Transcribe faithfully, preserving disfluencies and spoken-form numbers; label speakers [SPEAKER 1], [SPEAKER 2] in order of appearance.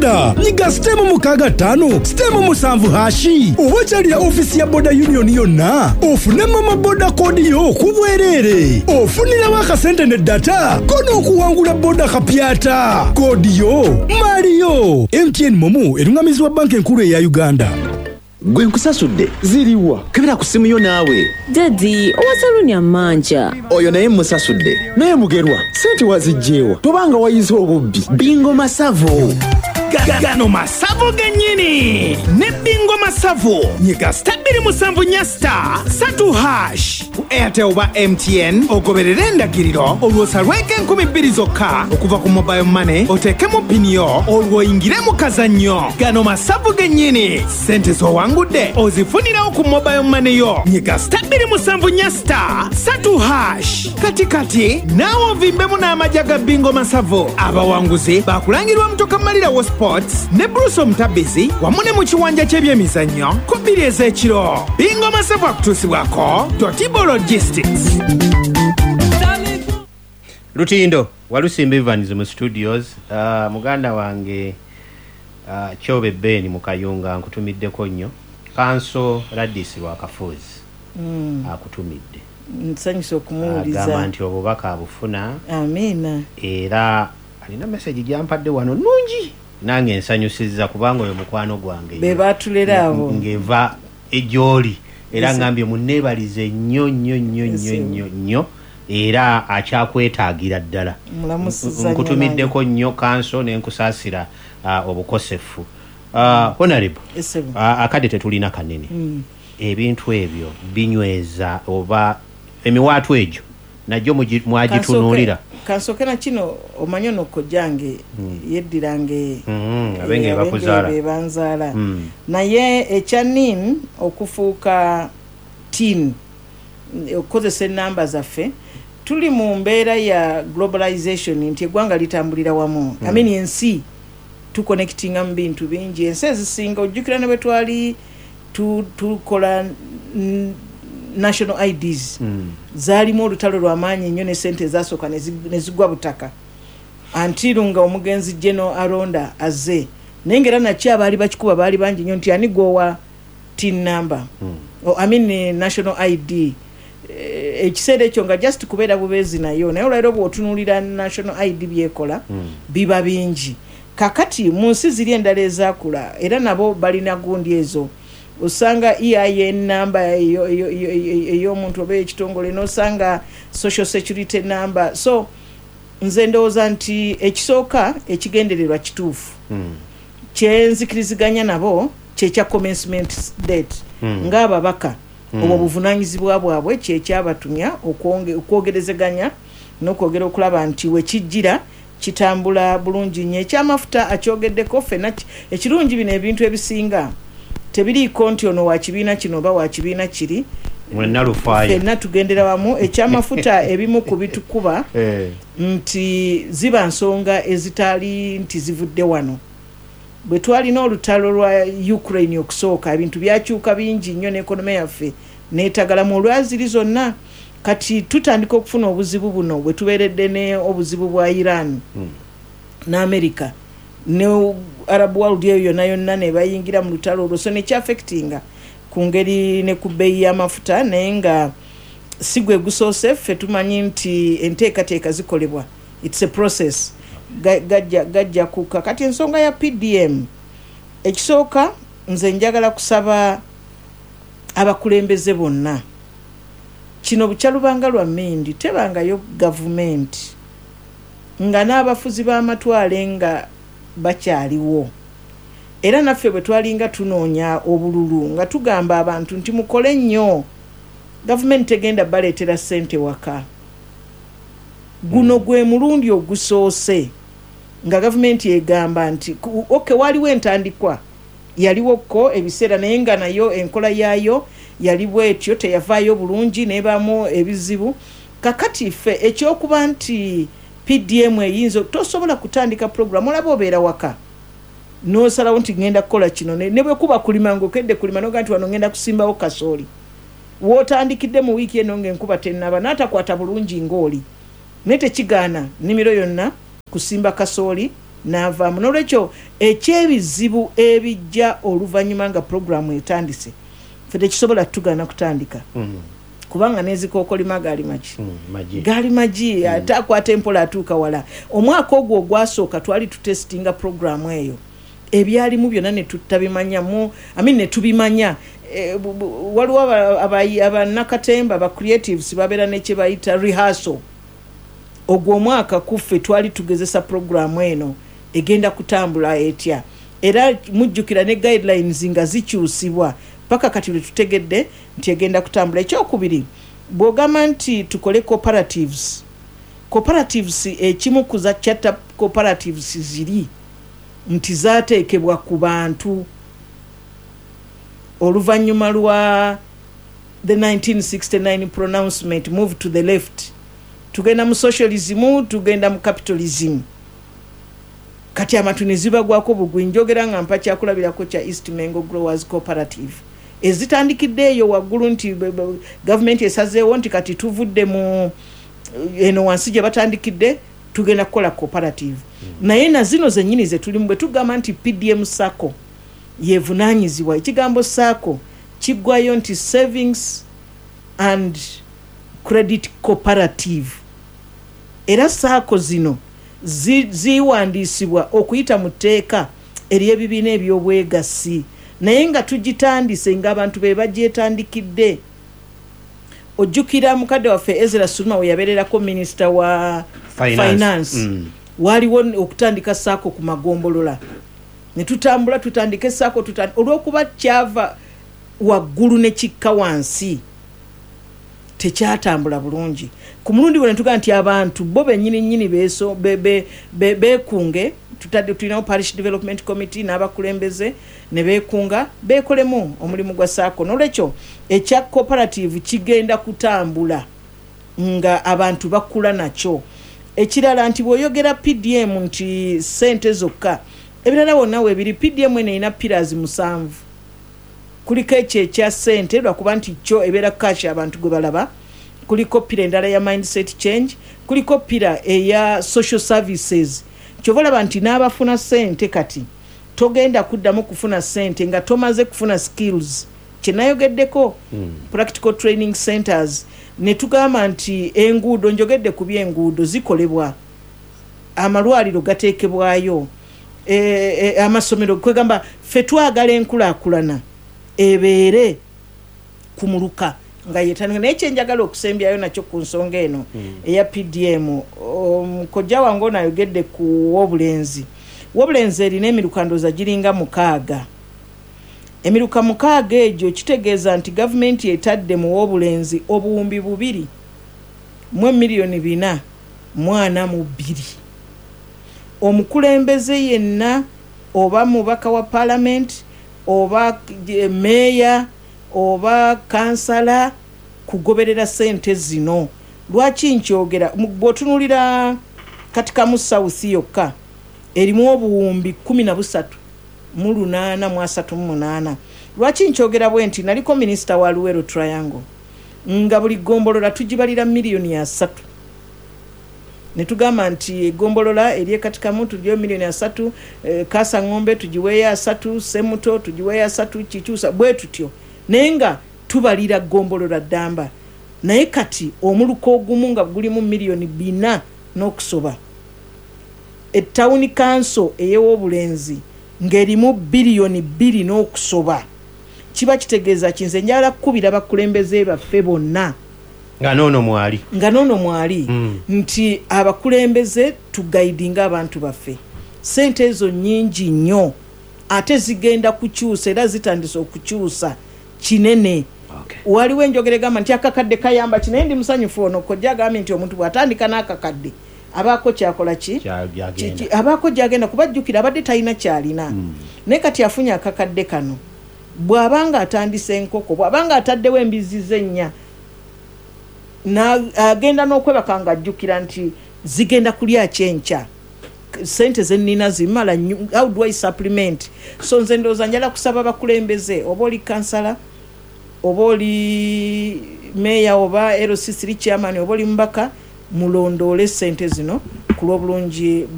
[SPEAKER 1] boda nyiga stemu mukaga tano stemu musanvu hashi oba kyali ya ofisi ya boda union yonna ofune mama boda kodi yo kubwerere ofunira wakasente ne data kono okuwangula boda kapyata kodi yo Mario M T N Momo erungamizwa banki enkulu ya Uganda.
[SPEAKER 2] Gwe nkusasudde ziriwa kebera ku simu yo naawe
[SPEAKER 3] Daddy owasalunya manja
[SPEAKER 2] oyo naye musasudde naye mugerwa sente wazijjeewa tobanga wayize obubbi bingo masavo
[SPEAKER 4] Gano masavo genyini ne bingo masavo nyiga stabili musanvu nyasta satu hash ku Airtel ba M T N ogoberera endagiriro olwosa lweke enkumi bbiri zokka okuva ku mobile money oteekemu pini yo olwoyingire mu kazannyo. Gano masavo genyini sente z'owangudde ozifunirawo ku mobile money yo nyiga stabili musanvu nyasta satu hash katikati naawe ovimbemu n'amajaga bingo masavo. Abawanguzi bakulangirwa mutoka malira wo Sports ne Bruce Mutabizi wamu ne mu kiwanja ky'ebyemizannyo ku bbiri ez'ekiro. Bingo masavo akutuusibwako Totibo Logistics.
[SPEAKER 5] Lutindo Walusimba Evans mu studios. Uh, muganda wange uh, Chobe Ben mu Kayunga nkutumiddeko nnyo. Kanso Radis lwa Kafuzi mm. akutumidde.
[SPEAKER 6] Nsanyusa okumuwuliza.
[SPEAKER 5] Agamba nti obubaka abufuna.
[SPEAKER 6] Amina.
[SPEAKER 5] Era alina message gyampadde wano nungi. Nange nsanyusizza kubanga oyo mukwano gwange.
[SPEAKER 6] Be batulera abo.
[SPEAKER 5] Ngeva ejoli. Era ngambye munneebalize nnyo nnyo nnyo nnyo nnyo nnyo era akyakwetaagira ddala. Nkutumiddeko nnyo Kanso ne nkusaasira uh, obukosefu. Uh, Honorable, uh, akadde tetulina kanene. Mm. Ebintu ebyo binyweza oba emiwaatu egyo najjo mwagitunuulira.
[SPEAKER 6] Kansoke na kino omanyo nokko jange mm. yeddirange
[SPEAKER 5] mm, abenge bakuzaala
[SPEAKER 6] bebanzaala mm. naye ekyanin okufuuka tin okozesa ennamba zaffe tuli mu mbeera ya globalization nti eggwanga litambulira wamu mm. I mean ensi tuconnectinga mu bintu bingi ensi ezisinga ojjukira ne bwe twali tukola tu national I Ds mm. zalimu olutalo lw'amaanyi nnyo ne sente zasooka ne zigwa butaka antiru nga omugenzi General Aronda azze naye ngera nakyo abaali bakikuba baali bangi nnyo nti ani gwowa tin number mm. oh, I mean national I D ekiseera ekyo nga just kubeera bubeezi nayo naye olwaleero bw'otunuulira national I D byekola mm. biba bingi kakati mu nsi ziri endala ezaakula era nabo balina gundi ezo osanga E I N number ey'omuntu oba ekitongole n'osanga social security number. So nze ndowooza nti ekisooka ekigendererwa kituufu mm. kyenzikiriziganya nabo kyekya commencement date mm. ng'ababaka mm. obwo buvunaanyizibwa bwabwe kyekyabatumya okwogerezeganya n'okwogera okulaba nti wekijjira kitambula bulungi nnyo. Ekyamafuta akyogeddeko ffenna ekirungi bino ebintu ebisinga tebiriiko nti ono wa kibiina kino oba wa kibiina kiri
[SPEAKER 5] mwenna lufaayo
[SPEAKER 6] ffenna tugendera wamu. Ekyamafuta ebimu ku bitukuba nti ziba nsonga ezitaali nti zivudde wano. Bwe twalina olutalo lwa Ukraine okusooka ebintu byakyuka bingi nnyo n'ekonomi yaffe neetagala mu olwaziri zonna. Kati tutandika okufuna obuzibu buno bwe tubeeredde ne obuzibu bwa Iran hmm. na America ne Arab world eyo yonna yonna ne bayingira mu lutalo olwo. So ne kyafectinga ku ngeri ne ku bbeeyi y'amafuta naye nga si gwe gusoose ffe tumanyi nti enteekateeka zikolebwa. It's a process. Gajja gajja kuka kati ensonga ya P D M ekisooka nze njagala kusaba abakulembeze bonna kino bukyalubanga lwa mmindi tebangayo gavumenti nga n'abafuzi b'amatwale nga bakyaliwo era naffe bwe twalinga tunoonya obululu nga tugamba abantu nti mukole nnyo gavumenti tegenda baleetera ssente waka. Guno gwe mulundi ogusoose nga gavumenti egamba nti oke waliwo entandikwa yaliwoko ebiseera naye nga nayo enkola yaayo yali bwetyo teyavaayo bulungi nebamu ebizibu. Kakati ffe ekyokuba nti P D M eyinza tosobola kutandika program olaba obeera waka n'osalawo nti ngenda kukola kino ne bwe kuba kulima ng'okedde kulima noga nti wano ngenda kusimbawo kasooli w'otandikidde mu wiiki eno ng'enkuba tennaba n'atakwata bulungi ng'oli naye tekigaana nnimiro yonna kusimba kasooli n'avaamu. N'olwekyo ekyebizibu ebijja oluvannyuma nga puroguramu etandise ffe tekisobola tugaana kutandika kubanga n'ezikookolima gaali magi gaali magi ate akwata empola atuuka wala. Omwaka ogwo ogwasooka twali tutesitinga puroguramu eyo, ebyalimu byonna ne tutabimanyamu amin ne tubimanya. E, waliwo abannakatemba aba creatives babeera nekye bayita rehearsal. Ogwo omwaka kuffe twali tugezesa puroguramu eno egenda kutambula etya, era mujjukira ne guidelines nga zikyusibwa paka kati tutegedde nti egenda kutambula. Ekyokubiri, bw'ogamba nti tukole cooperatives, cooperatives ekimu kuza chatta cooperatives ziri nti zaateekebwa ku bantu oluvannyuma lwa the nineteen sixty-nine pronouncement move to the left. Tugenda mu socialism, tugenda mu capitalism. Kati amatu ne zibagwako bugwi. Njogera nga mpa kyakulabirako kya East Mengo Growers Cooperative ezitandikidde eyo waggulu nti gavumenti esazeewo nti kati tuvudde mu eno wansi gye batandikidde tugenda kukola cooperative. Mm. Naye na zino zennyini ze tulimu bwe tugamba nti P D M Sacco yevunaanyizibwa. Ekigambo Sacco kiggwayo nti Savings and Credit Cooperative. Era Sacco zino ziwandiisibwa okuyita mu tteeka ery'ebibiina eby'obwegassi, naye nga tugitandise ng'abantu be bagyetandikidde. Ojjukira mukadde waffe Ezra Suluma we yabeererako minisita wa finance, finance. Mm. Waliwo okutandika Sacco ku magombolola ne tutambula tutandike Sacco olw'okuba kyava waggulu ne kikka wansi tekyatambula bulungi. Ku mulundi gwe ne tugamba nti abantu bo bennyini nnyini beeso bekunge be, be, be tutadde tulinawo parish development committee n'abakulembeze ne beekunga beekolemu omulimu gwa Sacco. N'olwekyo ekya cooperative kigenda kutambula nga abantu bakula nakyo. Ekirala nti bw'oyogera P D M nti ssente zokka, ebirala wonna weebiri. P D M eno erina pillars musanvu. Kuliko ekyo ekya ssente lwakuba nti kyo ebeera cash abantu gwe balaba. Kuliko pira endala ya mindset change, kuliko pira eya social services. Kyova olaba nti n'abafuna ssente kati togenda kuddamu kufuna ssente nga tomaze kufuna skills. Kye nayogeddeko mm. practical training centers. Ne tugamba nti enguudo, njogedde ku by'enguudo zikolebwa, amalwaliro gateekebwayo, e, e, amasomero kwegamba ffe twagala enkulaakulana ebeere kumuluka nga yetandika. Naye kyenjagala okusembyayo nakyo ku nsonga eno mm. eya P D M, kojja wange ono ayogedde ku wobulenzi. Wobulenzi erina emiruka ndooza giringa mukaaga. Emiruka mukaaga egyo kitegeeza nti gavumenti etadde mu wobulenzi obuwumbi bubiri mu miliyoni bina mwana mu bbiri. Omukulembeze yenna oba mubaka wa parliament oba meya oba kansala kugoberera ssente zino. Lwaki nkyogera? Bw'otunulira Katikamu South yokka erimu obuwumbi kumi na busatu mu lunaana mu asatu mu munaana. Lwaki nkyogera bwe nti naliko minisita wa Luweero Triangle nga buli gombolola tugibalira miliyoni asatu. Ne tugamba nti egombolola eri Katikamu tugiwe miliyoni asatu, e, Kasa Ng'ombe tugiweeyo asatu, Semuto tugiweeyo asatu, Kikyusa bwe tutyo. Naye nga tubalira gombolola ddamba. Naye kati omuluka ogumu nga gulimu miliyoni bina n'okusoba. Ettawuni kanso ey'obulenzi ng'erimu biliyoni bbiri n'okusoba. Kiba kitegeeza kinze njala kkubira bakulembeze baffe bonna
[SPEAKER 5] nga noono mwali
[SPEAKER 6] nga noono mwali mm. nti abakulembeze tugaidinga abantu baffe. Ssente ezo nnyingi nnyo ate zigenda kukyusa era zitandise okukyusa kinene.
[SPEAKER 5] Okay.
[SPEAKER 6] Waliwo enjogera egamba nti akakadde kayamba kino. Naye ndi musanyufu ono kojja agambye nti omuntu bw'atandika n'akakadde abaako kyakola ki abaako gyagenda kubajjukira abadde talina kyalina. Mm. Naye kati afunye akakadde kano bw'abanga atandise enkoko, bw'abanga ataddewo embizi z'ennya agenda n'okwebaka nga ajjukira nti zigenda kulya kyenkya, sente zennina zimala, how do I supplement? So nze ndowooza njala kusaba bakulembeze, oba oli kansala oba oli meya oba L C C chairman oba oli mbaka, mulondoole sente zino ku lw'obulungi